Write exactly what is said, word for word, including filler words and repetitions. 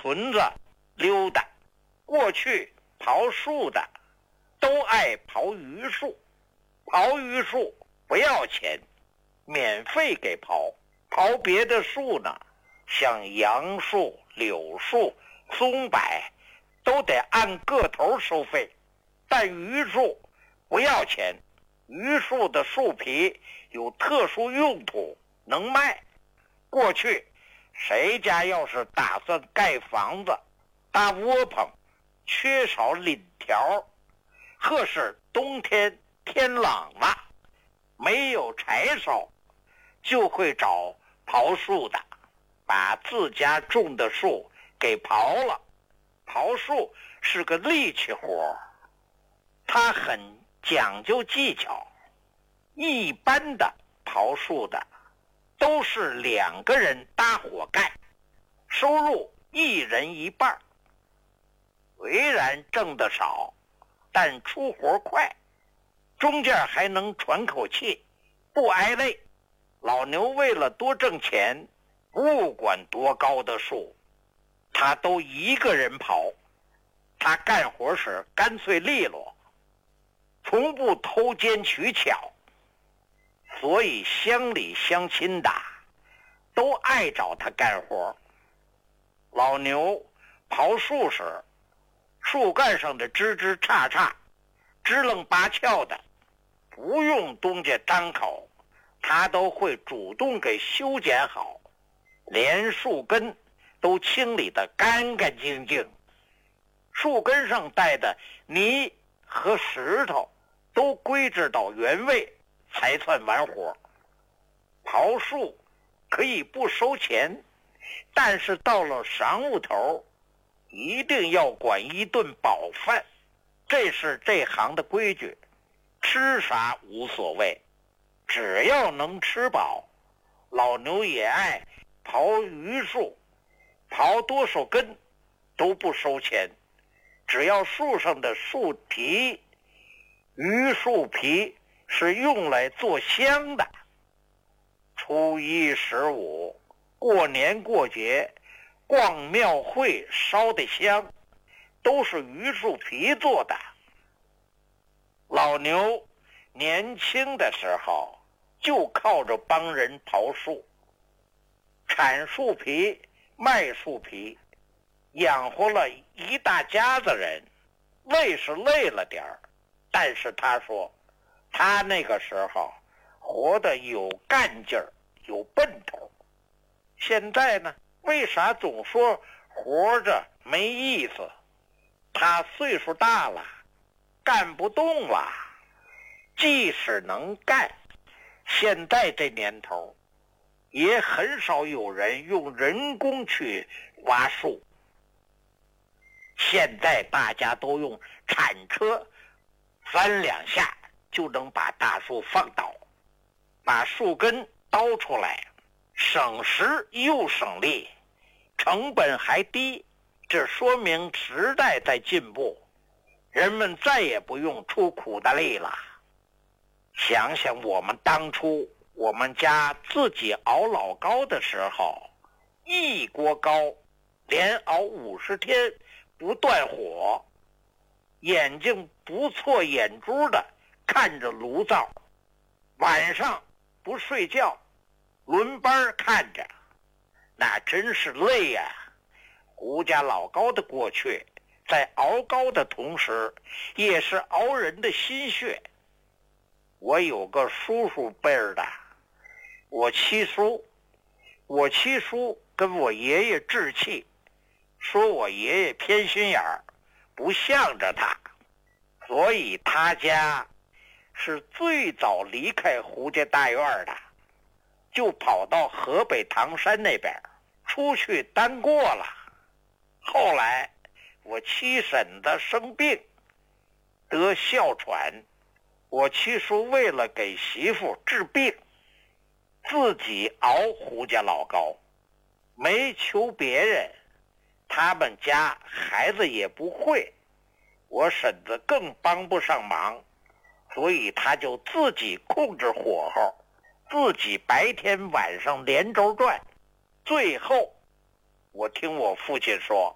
屯子溜达。过去刨树的都爱刨榆树，刨榆树不要钱，免费给刨。刨别的树呢，像杨树、柳树、松柏都得按个头收费，但榆树不要钱。榆树的树皮有特殊用途，能卖。过去谁家要是打算盖房子搭窝棚，缺少檩条，或是冬天天冷了没有柴烧，就会找刨树的，把自家种的树给刨了。刨树是个力气活，它很讲究技巧。一般的刨树的都是两个人搭伙干，收入一人一半，虽然挣得少，但出活快，中间还能喘口气，不挨累。老牛为了多挣钱，不管多高的树他都一个人刨。他干活时干脆利落，从不偷奸取巧，所以乡里乡亲的都爱找他干活。老牛刨树时，树干上的枝枝杈杈支棱八翘的，不用东家张口，他都会主动给修剪好，连树根都清理得干干净净，树根上带的泥和石头都归置到原位，才算完活。刨树可以不收钱，但是到了晌午头一定要管一顿饱饭，这是这行的规矩。吃啥无所谓，只要能吃饱。老牛也爱刨榆树，刨多少根都不收钱，只要树上的树皮，榆树皮是用来做香的。初一十五过年过节逛庙会烧的香都是榆树皮做的。老牛年轻的时候就靠着帮人刨树，产树皮卖树皮，养活了一大家子人。累是累了点儿，但是他说他那个时候活得有干劲儿，有奔头。现在呢，为啥总说活着没意思？他岁数大了，干不动了。即使能干，现在这年头也很少有人用人工去挖树。现在大家都用铲车，翻两下就能把大树放倒，把树根刀出来，省时又省力，成本还低。这说明时代在进步，人们再也不用出苦大力了。想想我们当初我们家自己熬老糕的时候，一锅糕连熬五十天不断火，眼睛不错眼珠的看着炉灶，晚上不睡觉，轮班看着，那真是累呀、啊。胡家老高的过去，在熬糕的同时，也是熬人的心血。我有个叔叔辈儿的，我七叔，我七叔跟我爷爷置气，说我爷爷偏心眼儿，不向着他，所以他家是最早离开胡家大院的，就跑到河北唐山那边出去单过了。后来我七婶子生病得哮喘，我七叔为了给媳妇治病，自己熬胡家老糕，没求别人。他们家孩子也不会，我婶子更帮不上忙，所以他就自己控制火候，自己白天晚上连轴转。最后我听我父亲说，